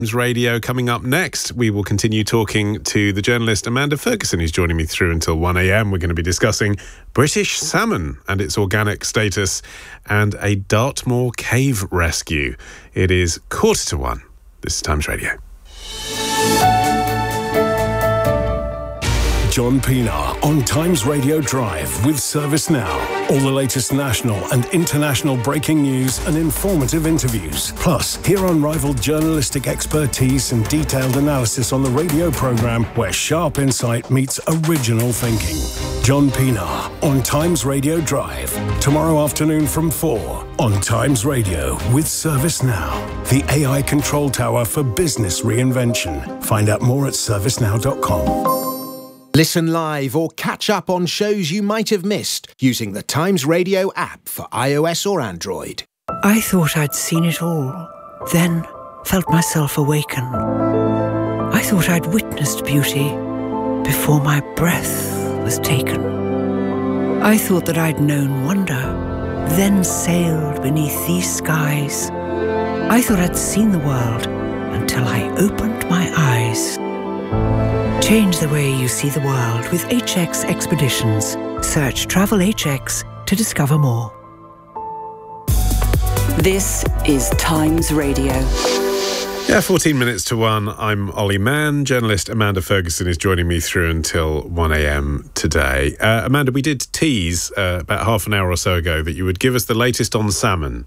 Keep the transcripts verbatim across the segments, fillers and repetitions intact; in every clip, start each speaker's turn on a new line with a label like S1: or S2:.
S1: Radio. Coming up next, we will continue talking to the journalist Amanda Ferguson, who's joining me through until one a.m. We're going to be discussing British salmon and its organic status and a Dartmoor cave rescue. It is quarter to one. This is Times Radio.
S2: John Pienaar on Times Radio Drive with Service Now. All the latest national and international breaking news and informative interviews. Plus, hear unrivaled journalistic expertise and detailed analysis on the radio programme where sharp insight meets original thinking. John Pienaar on Times Radio Drive. Tomorrow afternoon from four on Times Radio with Service Now. The A I control tower for business reinvention. Find out more at service now dot com.
S3: Listen live or catch up on shows you might have missed using the Times Radio app for iOS or Android.
S4: I thought I'd seen it all, then felt myself awaken. I thought I'd witnessed beauty before my breath was taken. I thought that I'd known wonder, then sailed beneath these skies. I thought I'd seen the world until I opened my eyes. Change the way you see the world with H X Expeditions. Search Travel H X to discover more.
S5: This is Times Radio.
S1: Yeah, fourteen minutes to one. I'm Ollie Mann. Journalist Amanda Ferguson is joining me through until one a.m. today. Uh, Amanda, we did tease uh, about half an hour or so ago that you would give us the latest on salmon.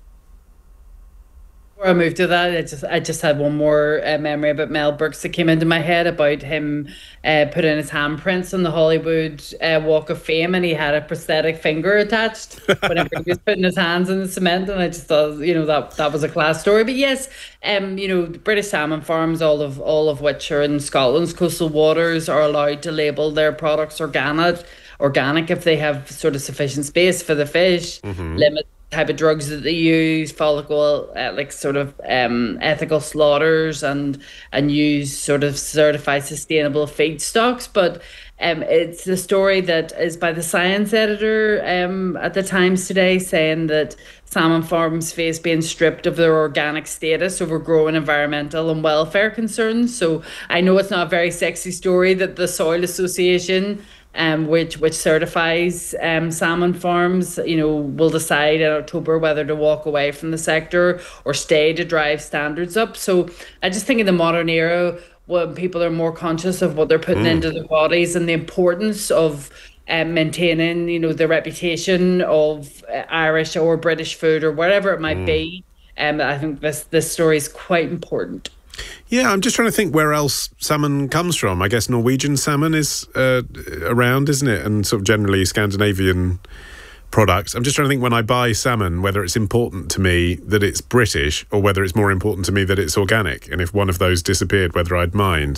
S6: Before I moved to that, I just I just had one more uh, memory about Mel Brooks that came into my head about him uh, putting his handprints on the Hollywood uh, Walk of Fame, and he had a prosthetic finger attached whenever he was putting his hands in the cement. And I just thought, you know, that that was a class story. But yes, um, you know, British salmon farms, all of all of which are in Scotland's coastal waters, are allowed to label their products organic, organic if they have sort of sufficient space for the fish, mm-hmm. limit type of drugs that they use, follicle uh, like sort of um ethical slaughters, and and use sort of certified sustainable feedstocks. But um it's the story that is by the science editor um at the Times today, saying that salmon farms face being stripped of their organic status over growing environmental and welfare concerns. So I know it's not a very sexy story that the Soil Association, Um, which which certifies um, salmon farms, you know, will decide in October whether to walk away from the sector or stay to drive standards up. So I just think in the modern era, when people are more conscious of what they're putting mm. into their bodies and the importance of um, maintaining, you know, the reputation of uh, Irish or British food or whatever it might mm. be, um, I think this this story is quite important.
S1: Yeah, I'm just trying to think where else salmon comes from. I guess Norwegian salmon is uh, around, isn't it? And sort of generally Scandinavian products. I'm just trying to think when I buy salmon, whether it's important to me that it's British or whether it's more important to me that it's organic. And if one of those disappeared, whether I'd mind.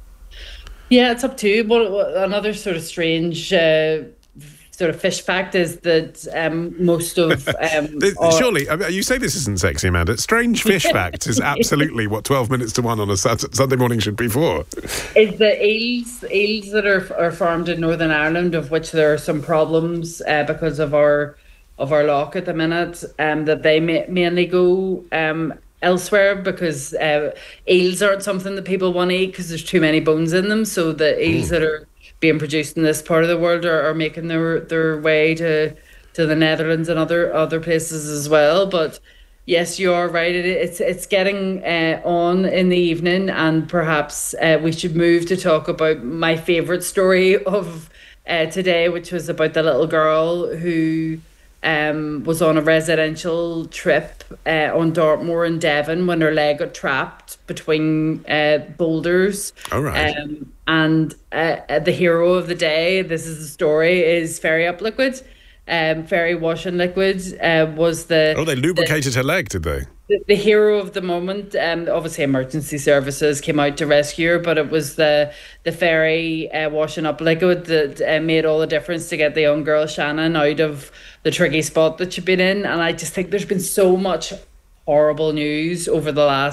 S6: Yeah, it's up to you. But another sort of strange Uh, sort of fish fact is that um, most of... Um,
S1: Surely, I mean, you say this isn't sexy, Amanda. Strange fish fact is absolutely what twelve minutes to one on a Sunday morning should be for.
S6: Is the eels, eels that are are farmed in Northern Ireland, of which there are some problems uh, because of our of our loch at the minute, um, that they ma- mainly go um, elsewhere because uh, eels aren't something that people want to eat because there's too many bones in them. So the eels mm. that are being produced in this part of the world are, are making their their way to to the Netherlands and other other places as well. But yes, you are right. It, it's it's getting uh, on in the evening, and perhaps uh, we should move to talk about my favourite story of uh, today, which was about the little girl who um was on a residential trip uh, on Dartmoor in Devon when her leg got trapped between uh, boulders.
S1: All right.
S6: Um, and uh, the hero of the day, this is the story, is Fairy Up Liquid. Um, Fairy Washing Liquid uh, was the...
S1: Oh, they lubricated the, her leg, did they?
S6: The, the hero of the moment. Um, obviously, emergency services came out to rescue her, but it was the the Fairy uh, Washing Up Liquid that uh, made all the difference to get the young girl, Shannon, out of the tricky spot that she'd been in. And I just think there's been so much horrible news over the last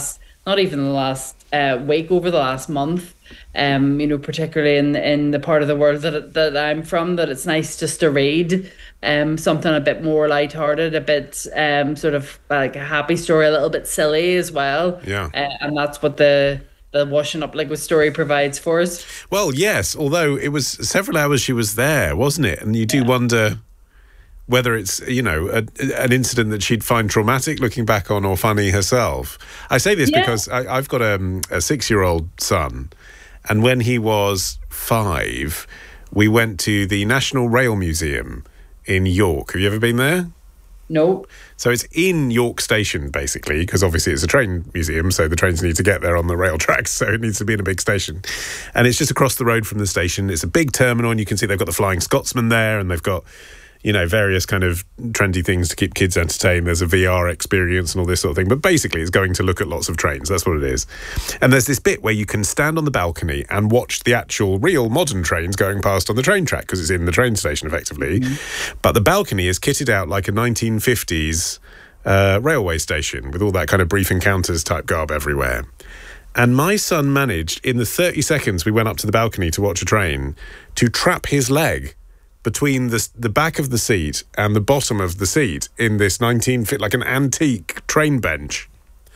S6: not even the last uh, week, over the last month. Um, you know, particularly in in the part of the world that that I'm from, that it's nice just to read um something a bit more lighthearted, a bit um sort of like a happy story, a little bit silly as well.
S1: Yeah,
S6: uh, and that's what the the Washing Up Liquid story provides for us.
S1: Well, yes, although it was several hours she was there, wasn't it? And you do yeah. wonder whether it's, you know, a, an incident that she'd find traumatic looking back on, or funny herself. I say this yeah. because I, I've got a, a six-year-old son, and when he was five, we went to the National Rail Museum in York. Have you ever been there?
S6: No.
S1: So it's in York Station, basically, because obviously it's a train museum, so the trains need to get there on the rail tracks, so it needs to be in a big station. And it's just across the road from the station. It's a big terminal, and you can see they've got the Flying Scotsman there, and they've got, you know, various kind of trendy things to keep kids entertained. There's a V R experience and all this sort of thing. But basically, it's going to look at lots of trains. That's what it is. And there's this bit where you can stand on the balcony and watch the actual real modern trains going past on the train track, because it's in the train station, effectively. Mm-hmm. But the balcony is kitted out like a nineteen fifties uh, railway station with all that kind of brief encounters type garb everywhere. And my son managed, in the thirty seconds we went up to the balcony to watch a train, to trap his leg between the the back of the seat and the bottom of the seat in this nineteen fit, like an antique train bench.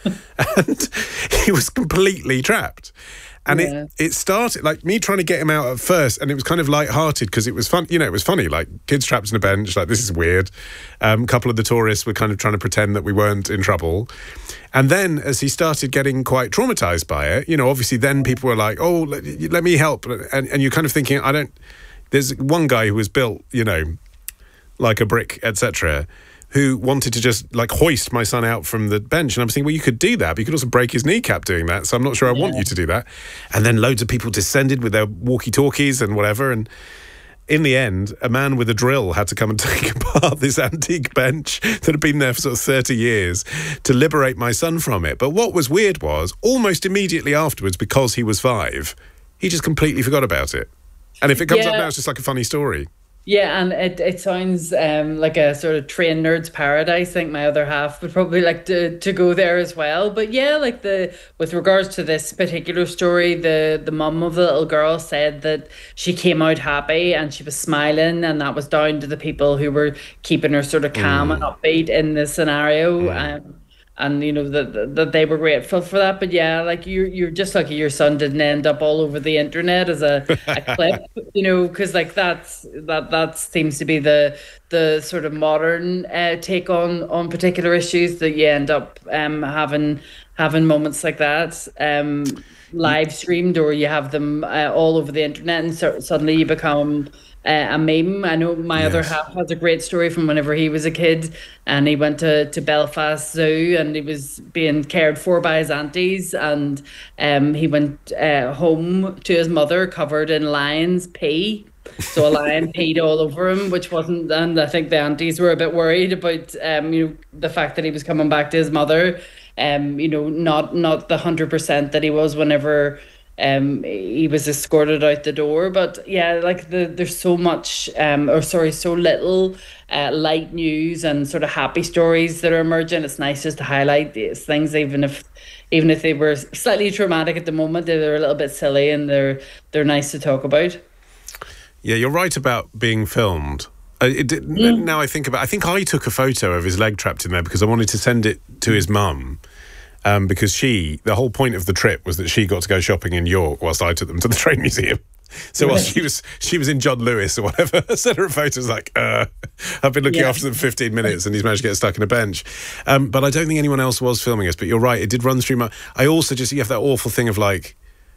S1: And he was completely trapped. And yeah. it, it started, like, me trying to get him out at first, and it was kind of light-hearted because it was fun, you know, it was funny, like, kids trapped in a bench, like, this is weird. Um, a couple of the tourists were kind of trying to pretend that we weren't in trouble. And then, as he started getting quite traumatised by it, you know, obviously then people were like, oh, let, let me help. And, and you're kind of thinking, I don't... There's one guy who was built, you know, like a brick, et cetera, who wanted to just, like, hoist my son out from the bench. And I'm thinking, well, you could do that, but you could also break his kneecap doing that. So I'm not sure I yeah. want you to do that. And then loads of people descended with their walkie-talkies and whatever. And in the end, a man with a drill had to come and take apart this antique bench that had been there for sort of thirty years to liberate my son from it. But what was weird was, almost immediately afterwards, because he was five, he just completely forgot about it. And if it comes yeah. up now, it's just like a funny story.
S6: Yeah, and it, it sounds um, like a sort of train nerd's paradise. I think my other half would probably like to, to go there as well. But yeah, like the with regards to this particular story, the, the mum of the little girl said that she came out happy and she was smiling, and that was down to the people who were keeping her sort of calm mm. and upbeat in the scenario. Mm. Um, And, you know, that that they were grateful for that. But yeah, like you're, you're just lucky your son didn't end up all over the internet as a, a clip, you know, because like that's, that that seems to be the the sort of modern uh, take on, on particular issues, that you end up um, having having moments like that um, live streamed, or you have them uh, all over the internet, and so, suddenly you become... Uh, a meme. I know my yes. other half has a great story from whenever he was a kid, and he went to, to Belfast Zoo, and he was being cared for by his aunties, and um, he went uh, home to his mother covered in lion's pee. So a lion peed all over him, which wasn't, and I think the aunties were a bit worried about um, you know, the fact that he was coming back to his mother, um, you know, not not the one hundred percent that he was whenever Um, he was escorted out the door. But yeah, like the there's so much, um, or sorry, so little uh, light news and sort of happy stories that are emerging. It's nice just to highlight these things, even if even if they were slightly traumatic at the moment. They're a little bit silly, and they're they're nice to talk about.
S1: Yeah, you're right about being filmed. Uh, it did, mm. Now I think about, I think I took a photo of his leg trapped in there because I wanted to send it to his mum. Um, because she, the whole point of the trip was that she got to go shopping in York whilst I took them to the train museum. So while she was she was in John Lewis or whatever, I sent her a photo, was like, uh, I've been looking yeah. after them for fifteen minutes and he's managed to get stuck in a bench. Um, but I don't think anyone else was filming us. But you're right, it did run through my... I also just, you have that awful thing of like,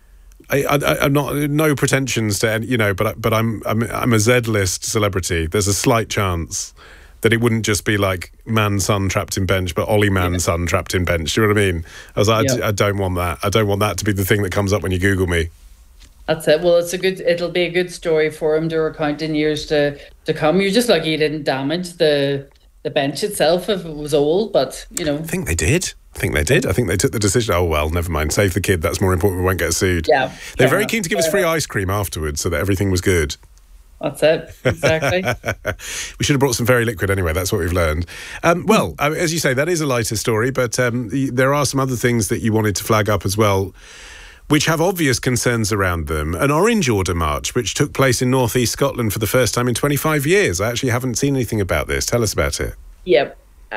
S1: I, I, I'm not, no pretensions to, any, you know, but, but I'm, I'm, I'm a Z-list celebrity. There's a slight chance that it wouldn't just be like man, son trapped in bench, but Ollie man, yeah. son trapped in bench. Do you know what I mean? I was like, yeah. I, I don't want that. I don't want that to be the thing that comes up when you Google me.
S6: That's it. Well, it's a good. It'll be a good story for him to recount in years to, to come. You're just lucky you didn't damage the the bench itself if it was old, but you know.
S1: I think they did. I think they did. I think they took the decision. Oh well, never mind. Save the kid. That's more important. We won't get sued.
S6: Yeah.
S1: They're very keen to give us free ice cream afterwards, so that everything was good.
S6: That's it, exactly.
S1: We should have brought some fairy liquid anyway, that's what we've learned. Um, well, uh, as you say, that is a lighter story, but um, there are some other things that you wanted to flag up as well, which have obvious concerns around them. An Orange Order march, which took place in North East Scotland for the first time in twenty-five years. I actually haven't seen anything about this. Tell us about it.
S6: Yep.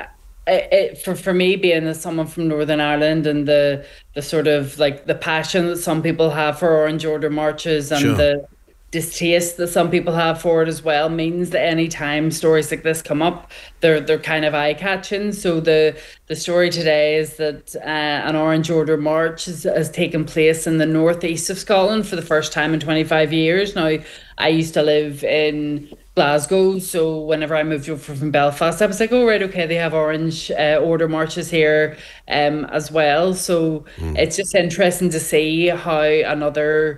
S6: It, it, for for me, being as someone from Northern Ireland, and the the sort of like the passion that some people have for Orange Order marches, and sure. the distaste that some people have for it as well, means that any time stories like this come up, they're they're kind of eye-catching. So the the story today is that uh, an Orange Order march has, has taken place in the northeast of Scotland for the first time in twenty-five years. Now, I used to live in Glasgow, so whenever I moved over from Belfast, I was like, oh right, okay, they have Orange uh, Order marches here um as well. So mm. it's just interesting to see how another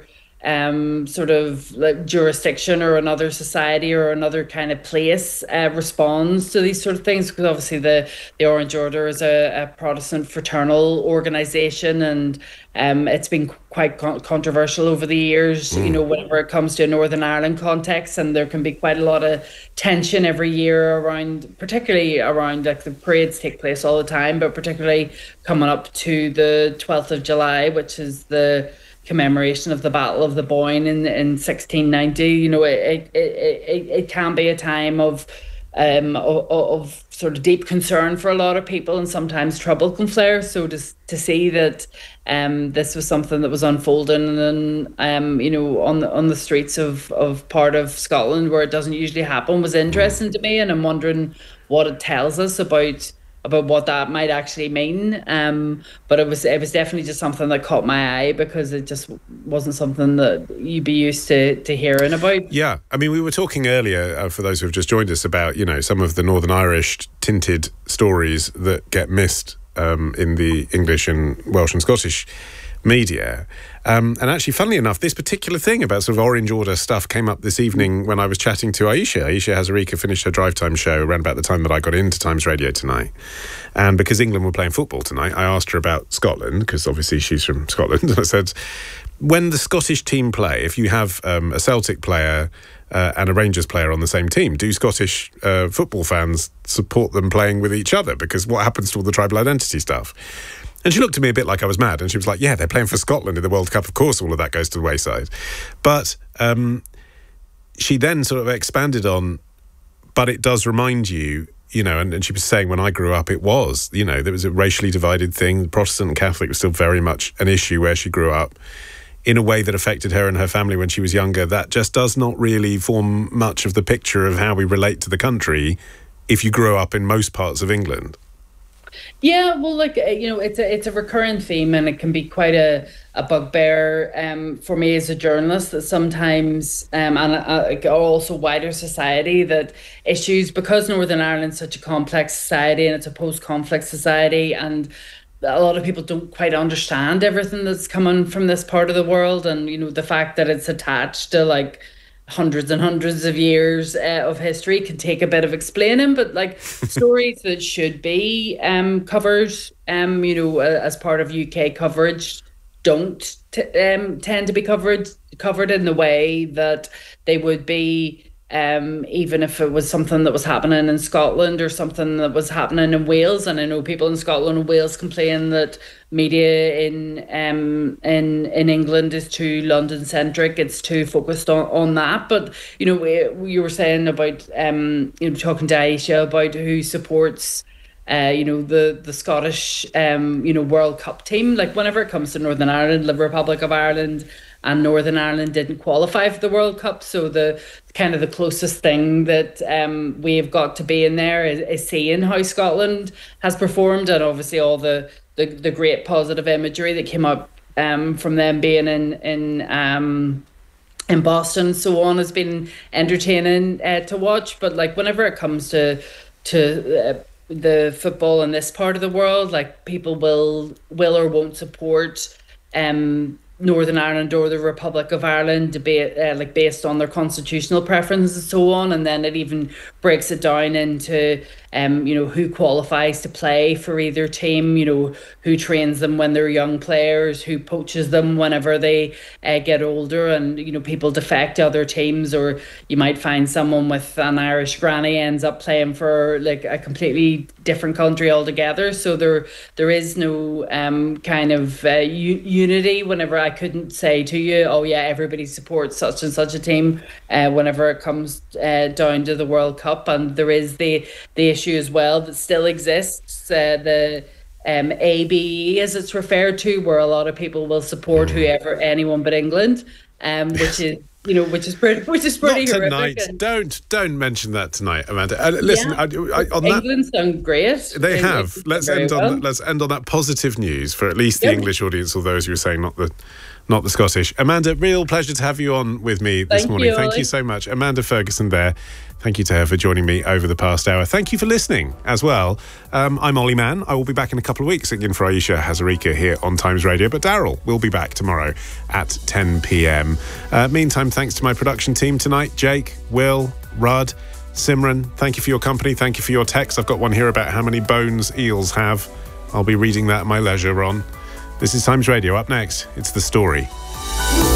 S6: um sort of like jurisdiction or another society or another kind of place uh, responds to these sort of things, because obviously the the Orange Order is a, a Protestant fraternal organization, and um it's been quite con- controversial over the years, mm. you know, whenever it comes to a Northern Ireland context, and there can be quite a lot of tension every year around, particularly around, like, the parades take place all the time, but particularly coming up to the twelfth of July, which is the commemoration of the Battle of the Boyne in in sixteen ninety. You know, it it it, it can be a time of um of, of sort of deep concern for a lot of people, and sometimes trouble can flare. So to to see that um this was something that was unfolding, and um you know on the on the streets of of part of Scotland where it doesn't usually happen, was interesting to me, and I'm wondering what it tells us about about what that might actually mean. Um, but it was it was definitely just something that caught my eye, because it just wasn't something that you'd be used to to hearing about.
S1: Yeah, I mean, we were talking earlier, uh, for those who have just joined us, about, you know, some of the Northern Irish tinted stories that get missed um, in the English and Welsh and Scottish media. Um, and actually, funnily enough, this particular thing about sort of Orange Order stuff came up this evening when I was chatting to Aisha. Aisha Hazarika finished her drive time show around about the time that I got into Times Radio tonight. And because England were playing football tonight, I asked her about Scotland, because obviously she's from Scotland. And I said, when the Scottish team play, if you have um, a Celtic player uh, and a Rangers player on the same team, do Scottish uh, football fans support them playing with each other? Because what happens to all the tribal identity stuff? And she looked at me a bit like I was mad, and she was like, yeah, they're playing for Scotland in the World Cup. Of course, all of that goes to the wayside. But um, she then sort of expanded on, but it does remind you, you know, and, and she was saying when I grew up, it was, you know, there was a racially divided thing. Protestant and Catholic was still very much an issue where she grew up, in a way that affected her and her family when she was younger. That just does not really form much of the picture of how we relate to the country if you grow up in most parts of England.
S6: Yeah, well, like, you know, it's a it's a recurrent theme, and it can be quite a, a bugbear um, for me as a journalist, that sometimes, um, and uh, also wider society, that issues, because Northern Ireland's such a complex society and it's a post-conflict society, and a lot of people don't quite understand everything that's coming from this part of the world, and, you know, the fact that it's attached to, like, hundreds and hundreds of years uh, of history can take a bit of explaining, but, like, stories that should be um, covered, um, you know, uh, as part of U K coverage, don't t- um, tend to be covered covered in the way that they would be, um, even if it was something that was happening in Scotland or something that was happening in Wales. And I know people in Scotland and Wales complain that media in um in in England is too London centric. It's too focused on, on that. But, you know, we, you were saying about um you know, talking to Aisha about who supports uh you know the the Scottish um you know World Cup team. Like, whenever it comes to Northern Ireland, the Republic of Ireland and Northern Ireland didn't qualify for the World Cup, so the kind of the closest thing that um, we've got to be in there is, is seeing how Scotland has performed, and obviously all the, the, the great positive imagery that came up um, from them being in in um, in Boston and so on has been entertaining uh, to watch. But, like, whenever it comes to to uh, the football in this part of the world, like, people will will or won't support um Northern Ireland or the Republic of Ireland, debate uh, like based on their constitutional preferences and so on, and then it even breaks it down into um, you know, who qualifies to play for either team, you know, who trains them when they're young players, who poaches them whenever they uh, get older, and, you know, people defect to other teams, or you might find someone with an Irish granny ends up playing for like a completely different country altogether. So there there is no um, kind of uh, u- unity whenever I couldn't say to you, oh yeah, everybody supports such and such a team uh, whenever it comes uh, down to the World Cup. And there is the the issue as well that still exists, uh, the um, A B E as it's referred to, where a lot of people will support whoever, anyone but England, um, which is you know, which is pretty, which is pretty
S1: Not
S6: horrific.
S1: tonight.
S6: And
S1: don't don't mention that tonight, Amanda. Uh, listen,
S6: Yeah.
S1: I, I, on that,
S6: England's done great.
S1: they have.
S6: England's
S1: Let's
S6: done very
S1: end on
S6: well.
S1: that, let's end on that positive news for at least the
S6: Yep.
S1: English audience, or those you were saying, not the not the Scottish. Amanda, real pleasure to have you on with me this
S6: Thank
S1: morning.
S6: you,
S1: Thank
S6: Ollie.
S1: you so much, Amanda Ferguson. There. Thank you to her for joining me over the past hour. Thank you for listening as well. Um, I'm Ollie Mann. I will be back in a couple of weeks again for Aisha Hazarika here on Times Radio. But Daryl will be back tomorrow at ten p.m. Uh, meantime, thanks to my production team tonight, Jake, Will, Rudd, Simran. Thank you for your company. Thank you for your text. I've got one here about how many bones eels have. I'll be reading that at my leisure, Ron. This is Times Radio. Up next, it's The Story.